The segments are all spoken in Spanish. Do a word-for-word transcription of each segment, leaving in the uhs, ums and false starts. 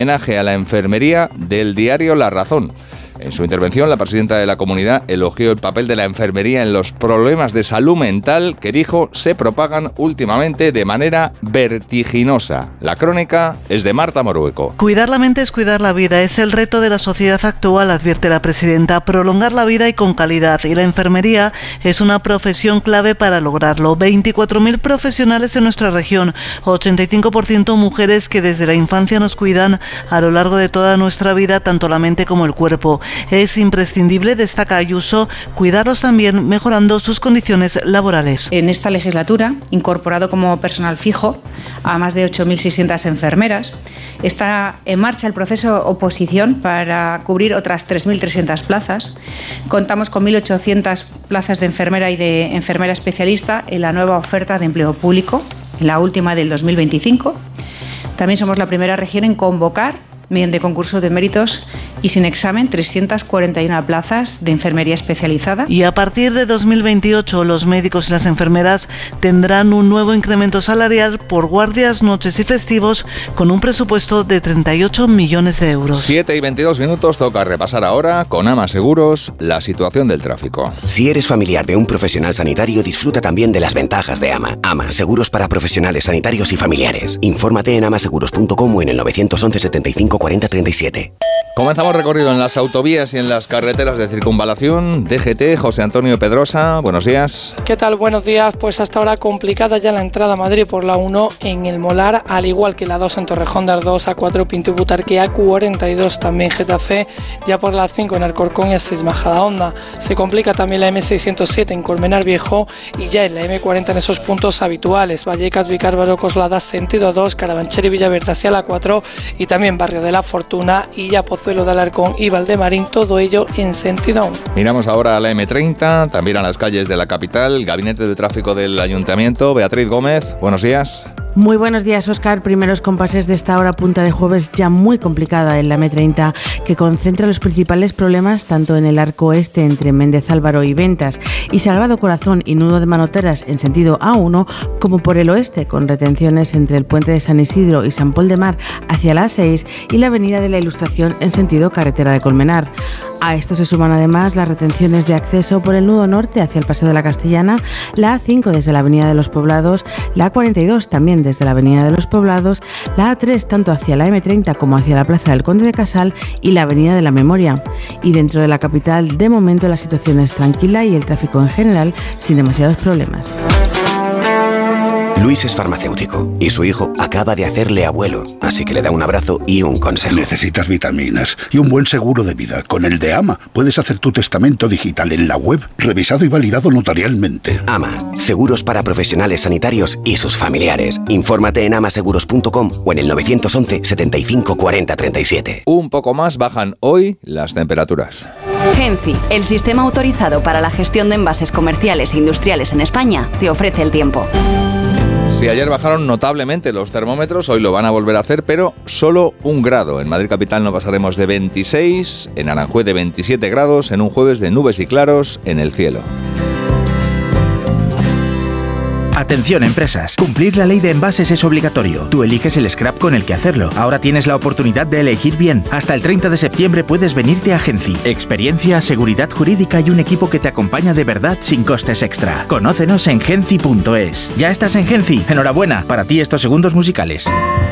homenaje a la enfermería del diario La Razón. En su intervención, la presidenta de la comunidad elogió el papel de la enfermería en los problemas de salud mental que, dijo, se propagan últimamente de manera vertiginosa. La crónica es de Marta Morueco. Cuidar la mente es cuidar la vida. Es el reto de la sociedad actual, advierte la presidenta. Prolongar la vida y con calidad. Y la enfermería es una profesión clave para lograrlo. veinticuatro mil profesionales en nuestra región, ochenta y cinco por ciento mujeres que desde la infancia nos cuidan a lo largo de toda nuestra vida, tanto la mente como el cuerpo. Es imprescindible, destaca Ayuso, cuidarlos también mejorando sus condiciones laborales. En esta legislatura, incorporado como personal fijo a más de ocho mil seiscientas enfermeras, está en marcha el proceso oposición para cubrir otras tres mil trescientas plazas. Contamos con mil ochocientas plazas de enfermera y de enfermera especialista en la nueva oferta de empleo público, en la última del dos mil veinticinco. También somos la primera región en convocar, mediante concurso de méritos y sin examen, trescientas cuarenta y una plazas de enfermería especializada. Y a partir de dos mil veintiocho, los médicos y las enfermeras tendrán un nuevo incremento salarial por guardias, noches y festivos, con un presupuesto de treinta y ocho millones de euros. siete y veintidós minutos, toca repasar ahora con Ama Seguros la situación del tráfico. Si eres familiar de un profesional sanitario, disfruta también de las ventajas de Ama. Ama, seguros para profesionales sanitarios y familiares. Infórmate en amaseguros punto com o en el nueve once setenta y cinco cuarenta treinta y siete. Comenzamos recorrido en las autovías y en las carreteras de circunvalación. D G T, José Antonio Pedrosa, buenos días. ¿Qué tal? Buenos días. Pues hasta ahora complicada ya la entrada a Madrid por la uno en el Molar, al igual que la dos en Torrejón de Ardoz, A cuatro Pinto y Butarque, A cuarenta y dos también Getafe, ya por la cinco en Alcorcón y Asís Majadahonda. Se complica también la M seiscientos siete en Colmenar Viejo y ya en la M cuarenta en esos puntos habituales. Vallecas, Vicárbaro, Coslada, sentido dos, Carabanchel y Villaverde hacia la cuatro y también Barrio de la Fortuna y ya Pozuelo de Alarcón y Valdemarín, todo ello en sentido uno. Miramos ahora a la M treinta, también a las calles de la capital. Gabinete de Tráfico del Ayuntamiento, Beatriz Gómez, buenos días. Muy buenos días, Óscar. Primeros compases de esta hora punta de jueves ya muy complicada en la M treinta, que concentra los principales problemas tanto en el arco oeste entre Méndez Álvaro y Ventas y Sagrado Corazón y Nudo de Manoteras en sentido A uno, como por el oeste, con retenciones entre el puente de San Isidro y San Pol de Mar hacia la A seis y la avenida de la Ilustración en sentido carretera de Colmenar. A esto se suman además las retenciones de acceso por el nudo norte hacia el Paseo de la Castellana, la A cinco desde la Avenida de los Poblados, la A cuarenta y dos también desde la Avenida de los Poblados, la A tres tanto hacia la M treinta como hacia la Plaza del Conde de Casal y la Avenida de la Memoria. Y dentro de la capital, de momento la situación es tranquila y el tráfico en general sin demasiados problemas. Luis es farmacéutico y su hijo acaba de hacerle abuelo, así que le da un abrazo y un consejo. Necesitas vitaminas y un buen seguro de vida. Con el de Ama puedes hacer tu testamento digital en la web, revisado y validado notarialmente. Ama, seguros para profesionales sanitarios y sus familiares. Infórmate en amaseguros punto com o en el nueve once setenta y cinco cuarenta treinta y siete. Un poco más bajan hoy las temperaturas. Genci, el sistema autorizado para la gestión de envases comerciales e industriales en España, te ofrece el tiempo. Si ayer bajaron notablemente los termómetros, hoy lo van a volver a hacer, pero solo un grado. En Madrid capital no pasaremos de veintiséis, en Aranjuez de veintisiete grados, en un jueves de nubes y claros en el cielo. Atención empresas, cumplir la ley de envases es obligatorio. Tú eliges el scrap con el que hacerlo. Ahora tienes la oportunidad de elegir bien. Hasta el treinta de septiembre puedes venirte a Genci. Experiencia, seguridad jurídica y un equipo que te acompaña de verdad sin costes extra. Conócenos en genci punto es. ¿Ya estás en Genci? Enhorabuena, para ti estos segundos musicales.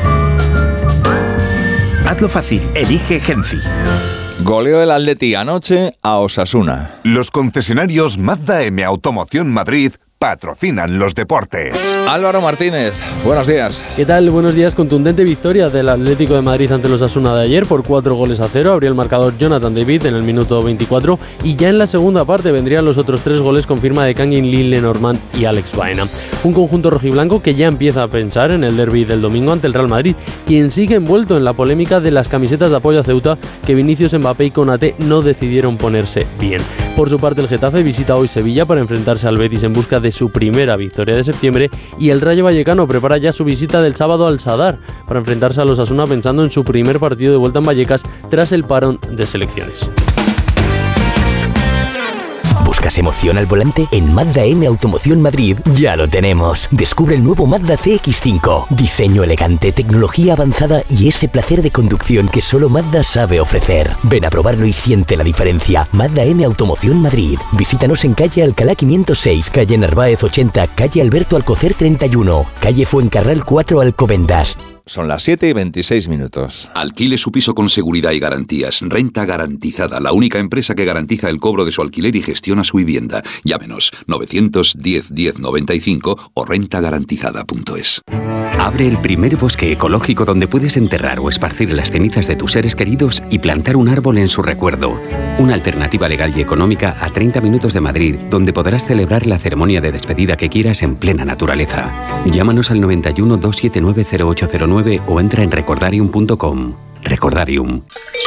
Hazlo fácil, elige Genci. Goleó el Atleti anoche a Osasuna. Los concesionarios Mazda M Automoción Madrid patrocinan los deportes. Álvaro Martínez, buenos días. ¿Qué tal? Buenos días. Contundente victoria del Atlético de Madrid ante los Osasuna de ayer por cuatro goles a cero. Abrió el marcador Jonathan David en el minuto veinticuatro y ya en la segunda parte vendrían los otros tres goles con firma de Kangin Lee, Lenormand y Alex Baena. Un conjunto rojiblanco que ya empieza a pensar en el derbi del domingo ante el Real Madrid, quien sigue envuelto en la polémica de las camisetas de apoyo a Ceuta que Vinicius, Mbappé y Konaté no decidieron ponerse bien. Por su parte, el Getafe visita hoy Sevilla para enfrentarse al Betis en busca de su primera victoria de septiembre y el Rayo Vallecano prepara ya su visita del sábado al Sadar para enfrentarse a los Osasuna pensando en su primer partido de vuelta en Vallecas tras el parón de selecciones. ¿Buscas emoción al volante? En Mazda M Automoción Madrid ya lo tenemos. Descubre el nuevo Mazda C X cinco. Diseño elegante, tecnología avanzada y ese placer de conducción que solo Mazda sabe ofrecer. Ven a probarlo y siente la diferencia. Mazda M Automoción Madrid. Visítanos en calle Alcalá quinientos seis, calle Narváez ochenta, calle Alberto Alcocer treinta y uno, calle Fuencarral cuatro, Alcobendas. Son las siete y veintiséis minutos. Alquile su piso con seguridad y garantías. Renta Garantizada, la única empresa que garantiza el cobro de su alquiler y gestiona su vivienda. Llámenos novecientos diez diez noventa y cinco o renta garantizada punto es. Abre el primer bosque ecológico donde puedes enterrar o esparcir las cenizas de tus seres queridos y plantar un árbol en su recuerdo. Una alternativa legal y económica a treinta minutos de Madrid, donde podrás celebrar la ceremonia de despedida que quieras en plena naturaleza. Llámanos al noventa y uno, doscientos setenta y nueve, cero ocho cero nueve o entra en recordarium punto com. Recordarium.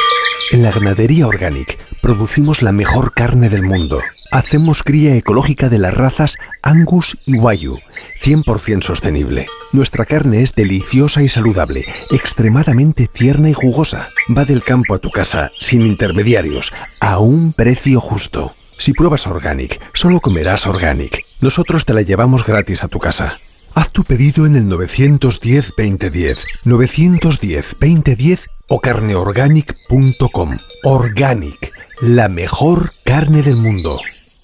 En la Ganadería Organic producimos la mejor carne del mundo. Hacemos cría ecológica de las razas Angus y Wagyu, cien por ciento sostenible. Nuestra carne es deliciosa y saludable, extremadamente tierna y jugosa. Va del campo a tu casa, sin intermediarios, a un precio justo. Si pruebas Organic, solo comerás Organic. Nosotros te la llevamos gratis a tu casa. Haz tu pedido en el novecientos diez, veinte diez, novecientos diez, veinte diez o carne organic punto com. Organic, la mejor carne del mundo.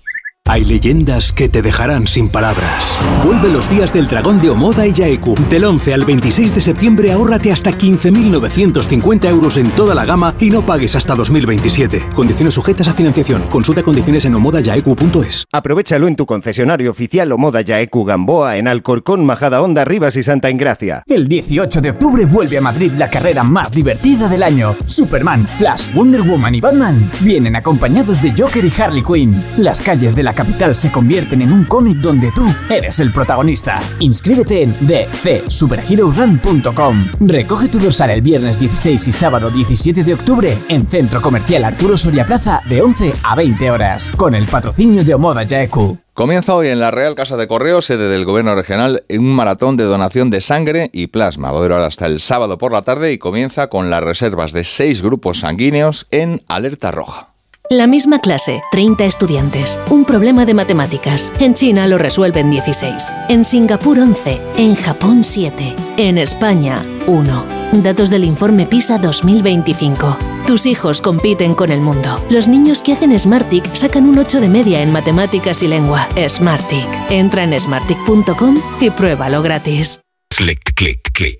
Hay leyendas que te dejarán sin palabras. Vuelve los días del dragón de Omoda y Yaeku. Del once al veintiséis de septiembre ahórrate hasta quince mil novecientos cincuenta euros en toda la gama y no pagues hasta dos mil veintisiete. Condiciones sujetas a financiación. Consulta condiciones en omoda yaeku punto es. Aprovechalo en tu concesionario oficial Omoda Yaeku Gamboa en Alcorcón, Majadahonda, Rivas y Santa Engracia. El dieciocho de octubre vuelve a Madrid la carrera más divertida del año. Superman, Flash, Wonder Woman y Batman vienen acompañados de Joker y Harley Quinn. Las calles de la capital se convierten en un cómic donde tú eres el protagonista. Inscríbete en d c superheroes run punto com. Recoge tu dorsal el viernes dieciséis y sábado diecisiete de octubre en Centro Comercial Arturo Soria Plaza de once a veinte horas, con el patrocinio de Omoda Yaeku. Comienza hoy en la Real Casa de Correos, sede del Gobierno Regional, un maratón de donación de sangre y plasma. Va a durar hasta el sábado por la tarde y comienza con las reservas de seis grupos sanguíneos en alerta roja. La misma clase, treinta estudiantes. Un problema de matemáticas. En China lo resuelven dieciséis. En Singapur once. En Japón siete. En España uno. Datos del informe PISA dos mil veinticinco. Tus hijos compiten con el mundo. Los niños que hacen Smartick sacan un ocho de media en matemáticas y lengua. Smartick. Entra en smartick punto com y pruébalo gratis. Clic, clic, clic.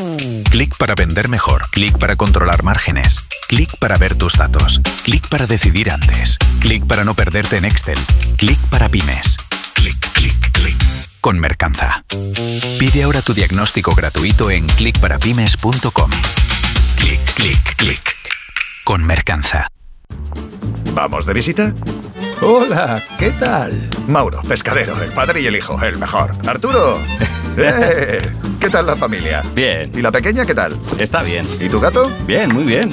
Clic para vender mejor. Clic para controlar márgenes. Clic para ver tus datos. Clic para decidir antes. Clic para no perderte en Excel. Clic para pymes. Clic, clic, clic. Con Mercanza. Pide ahora tu diagnóstico gratuito en clic para pymes punto com. Clic, clic, clic. Con Mercanza. ¿Vamos de visita? Hola, ¿qué tal? Mauro, pescadero, el padre y el hijo, el mejor. Arturo. ¡Eh! ¿Qué tal la familia? Bien. ¿Y la pequeña qué tal? Está bien. ¿Y tu gato? Bien, muy bien.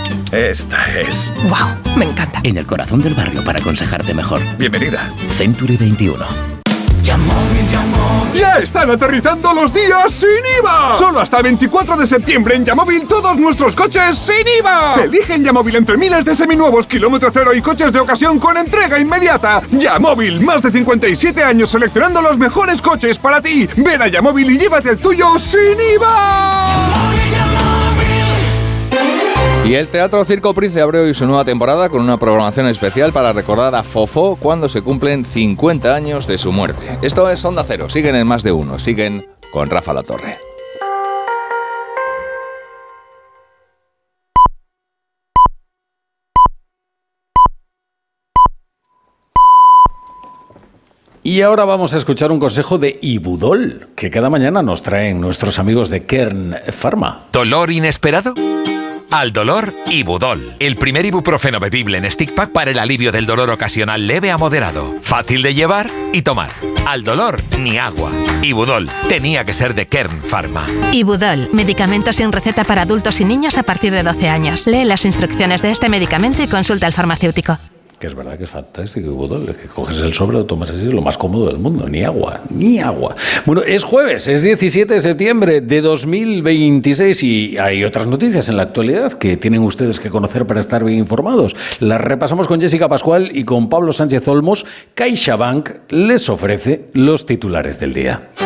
Esta es. ¡Wow! Me encanta. En el corazón del barrio para aconsejarte mejor. Bienvenida. Century veintiuno. ¡Ya están aterrizando los días sin I V A! Solo hasta el veinticuatro de septiembre en Yamóvil todos nuestros coches sin I V A. Elige en Yamóvil entre miles de seminuevos, kilómetro cero y coches de ocasión con entrega inmediata. Yamóvil, más de cincuenta y siete años seleccionando los mejores coches para ti. Ven a Yamóvil y llévate el tuyo sin I V A. Y el Teatro Circo Price abre hoy su nueva temporada con una programación especial para recordar a Fofó cuando se cumplen cincuenta años de su muerte. Esto es Onda Cero, siguen en Más de Uno, siguen con Rafa Latorre. Y ahora vamos a escuchar un consejo de Ibudol, que cada mañana nos traen nuestros amigos de Kern Pharma. ¿Dolor inesperado? Al dolor, Ibudol, el primer ibuprofeno bebible en stick pack para el alivio del dolor ocasional leve a moderado. Fácil de llevar y tomar. Al dolor, ni agua. Ibudol, tenía que ser de Kern Pharma. Ibudol, medicamento sin receta para adultos y niños a partir de doce años. Lee las instrucciones de este medicamento y consulta al farmacéutico. Que es verdad que es fantástico, Ibudol. Es que coges el sobre, lo tomas así, es lo más cómodo del mundo. Ni agua, ni agua. Bueno, es jueves, es diecisiete de septiembre de dos mil veintiséis y hay otras noticias en la actualidad que tienen ustedes que conocer para estar bien informados. Las repasamos con Jessica Pascual y con Pablo Sánchez Olmos. CaixaBank les ofrece los titulares del día.